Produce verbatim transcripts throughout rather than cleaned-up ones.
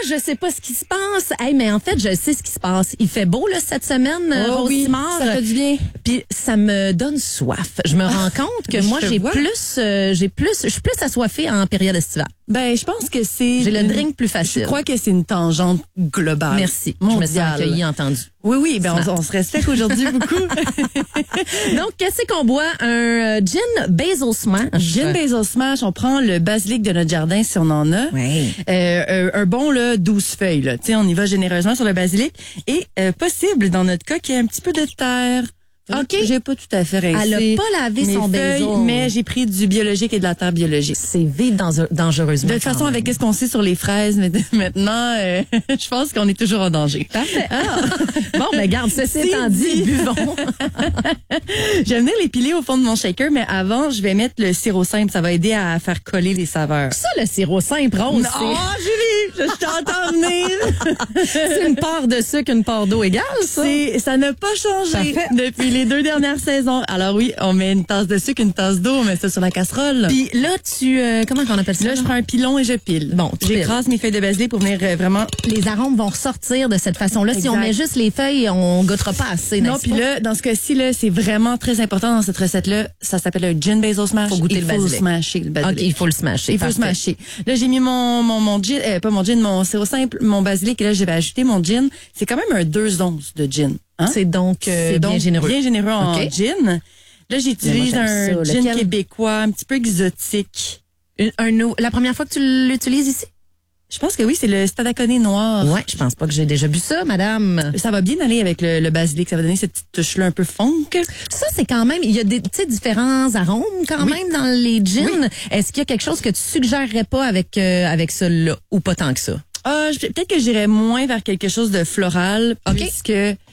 je sais pas ce qui se passe. Hey, mais en fait, je sais ce qui se passe. Il fait beau là cette semaine, oh, Rose oui, Simard. Ça fait du bien. Puis ça me donne soif. Je me rends compte que moi j'ai vois. plus, euh, j'ai plus, je suis plus assoiffée en période estivale. Ben, je pense que c'est... J'ai le drink plus facile. Je crois que c'est une tangente globale. Merci. Mondiale. Je me sens accueillie, entendue. Oui, oui, ben on, on se respecte aujourd'hui beaucoup. Donc, qu'est-ce qu'on boit? Un euh, gin basil smash. Gin basil smash, on prend le basilic de notre jardin si on en a. Oui. Euh, un, un bon là, douze feuilles. Là. Tu sais, on y va généreusement sur le basilic. Et euh, possible, dans notre cas, qu'il y ait un petit peu de terre. OK. J'ai pas tout à fait rincé. Elle a pas lavé mes son feuilles, basil. mais j'ai pris du biologique et de la terre biologique. C'est vide dans- dangereusement. De toute façon, avec ce qu'on sait sur les fraises, mais maintenant, euh, je pense qu'on est toujours en danger. Parfait. Ah. Bon, ben garde, ceci C'est étant dit, dit. buvons. Je vais venir les piler au fond de mon shaker, mais avant, je vais mettre le sirop simple. Ça va aider à faire coller les saveurs. Ça, le sirop simple rose, Non, Julie, je t'entends venir. c'est c'est une part de sucre, une part d'eau égale, ça? C'est, ça n'a pas changé Parfait. depuis les deux dernières saisons. Alors oui, on met une tasse de sucre, une tasse d'eau, on met ça sur la casserole. Puis là, tu... euh, comment qu'on appelle ça? Là, je prends un pilon et je pile. Bon, tu j'écrase mes feuilles de basilic pour venir euh, vraiment... Les arômes vont ressortir de cette façon-là. Si on Exact. met juste les feuilles, on goûtera pas assez, Non, n'est-ce puis pas? là, dans ce cas-ci, là, c'est vraiment très important dans cette recette-là. Ça s'appelle un gin basil smash. Faut goûter il le faut basilic. smasher le basilic. OK, il faut le smasher. Il faut parfait. smasher. Là, j'ai mis mon, mon, mon gin, euh, pas mon gin, mon sirop simple, mon basilic, et là, je vais ajouter mon gin. C'est quand même un deux onces de gin. Hein? C'est donc, euh, C'est bien donc généreux. bien généreux en OK. gin. Là, j'utilise Mais moi, un j'aime ça. gin Lequel? québécois, un petit peu exotique. Un, un nou- la première fois que tu l'utilises ici? Je pense que oui, c'est le Stadaconé noir. Ouais, je pense pas que j'ai déjà bu ça, madame. Ça va bien aller avec le, le basilic. Ça va donner cette petite touche-là un peu funk. Ça, c'est quand même, il y a des, tu sais, différents arômes quand Oui. même dans les gins. Est-ce qu'il y a quelque chose que tu suggérerais pas avec, euh, avec ça là, ou pas tant que ça? Ah, je- peut-être que j'irais moins vers quelque chose de floral, OK. puisque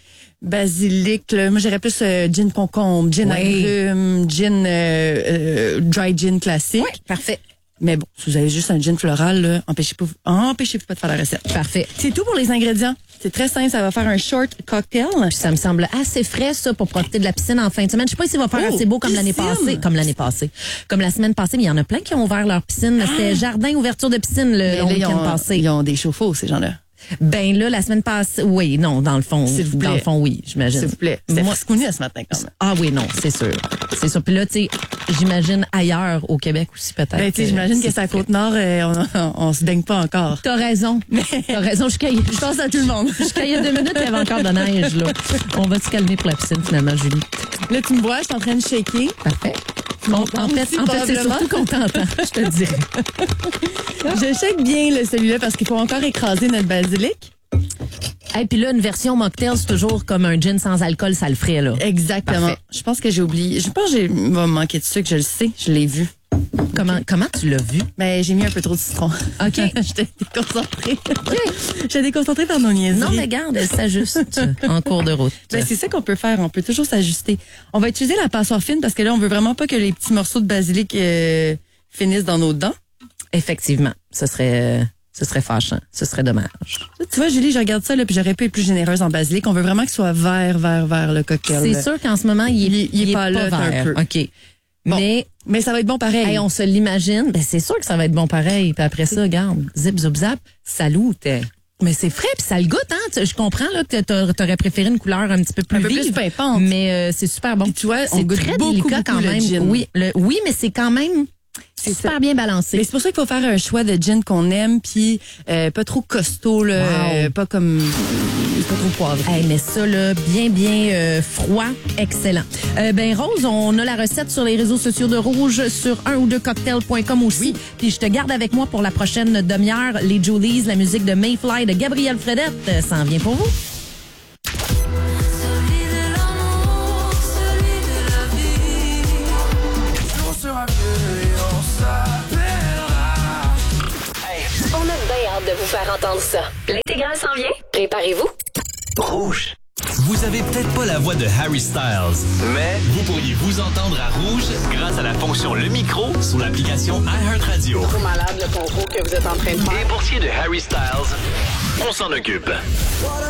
basilic, là, moi j'irais plus euh, gin concombre, gin Oui. agrumes, gin euh, euh, dry gin classique. Parfait. Mais bon, si vous avez juste un gin floral, là, empêchez-vous empêchez-vous pas de faire la recette. Parfait. C'est tout pour les ingrédients. C'est très simple, ça va faire un short cocktail. Puis ça me semble assez frais, ça, pour profiter de la piscine en fin de semaine. Je sais pas s'il va faire Oh, assez beau comme l'année piscine! passée. Comme l'année passée. Comme la semaine passée, mais il y en a plein qui ont ouvert leur piscine. C'était jardin, ouverture de piscine le Mais long là, ils, week-end ont, passé. ils ont des chauffe-eau, ces gens-là. Ben là, la semaine passée, oui, non, dans le fond. S'il vous plaît. Dans le fond, oui, j'imagine. S'il vous plaît. C'est Moi- friscouni ce matin, quand même. Ah oui, non, c'est sûr. C'est sûr. Puis là, tu sais, j'imagine ailleurs au Québec aussi, peut-être. Ben, tu sais, j'imagine que c'est à frais. Côte-Nord, euh, on, on, on se baigne pas encore. T'as raison. T'as raison. Jusqu'à Je pense à tout le monde. jusqu'à il y a deux minutes, il y avait encore de neige, là. On va se calmer pour la piscine, finalement, Julie. Là, tu me vois, je suis en train de shaker. Parfait. Bon, en Content fait, aussi, en fait, c'est probablement. surtout qu'on t'entend, je te le dirais. Je shake bien là, celui-là parce qu'il faut encore écraser notre basilic. Et puis là, une version mocktail, c'est toujours comme un gin sans alcool, ça le ferait, là. Exactement. Parfait. Je pense que j'ai oublié. Je pense que j'ai va me manquer de sucre, je le sais, je l'ai vu. Comment, comment tu l'as vu? Ben, j'ai mis un peu trop de citron. OK. J'étais déconcentrée. J'étais déconcentrée par nos niaiseries. Non, mais garde, elle s'ajuste en cours de route. Ben, c'est ça qu'on peut faire. On peut toujours s'ajuster. On va utiliser la passoire fine parce que là, on veut vraiment pas que les petits morceaux de basilic euh, finissent dans nos dents. Effectivement, ce serait, ce serait fâchant, ce serait dommage. Tu vois, Julie, je regarde ça, là, puis j'aurais pu être plus généreuse en basilic. On veut vraiment qu'il soit vert, vert, vert, le cocktail. C'est sûr qu'en ce moment, il est, Il- il est pas là, un vert. peu. OK. Bon. Mais, Mais ça va être bon pareil. hey, on se l'imagine, ben c'est sûr que ça va être bon pareil. Puis après ça, regarde, zip, zip, zap, salut. t'es- Mais c'est frais, puis ça le goûte, hein. Tu- Je comprends là que t'a- t'aurais préféré une couleur un petit peu plus Un peu plus vive, pimpante. mais euh, c'est super bon. Puis tu vois, on c'est goûte très beaucoup, délicat beaucoup quand le même. gin. Oui, le, oui, mais c'est quand même C'est super ça. bien balancé. Mais c'est pour ça qu'il faut faire un choix de gin qu'on aime, puis euh, pas trop costaud, là, Wow. euh, pas comme pas trop poivré. Hey, mais ça, là, bien, bien euh, froid, excellent. Euh, ben, Rose, on a la recette sur les réseaux sociaux de Rouge, sur un ou deux cocktails point com aussi. Puis je te garde avec moi pour la prochaine demi-heure. Les Julies, la musique de Mayfly de Gabrielle Fredette, euh, s'en vient pour vous. Celui de l'amour, celui de la vie. On sera vieux et on s'appellera. On a bien hâte de vous faire entendre ça. L'intégrale s'en vient. Préparez-vous. Rouge. Vous avez peut-être pas la voix de Harry Styles, Mais vous pourriez vous entendre à Rouge grâce à la fonction Le Micro sur l'application iHeartRadio. Trop malade le concours que vous êtes en train de faire. Et pour ce qui est de Harry Styles, on s'en occupe.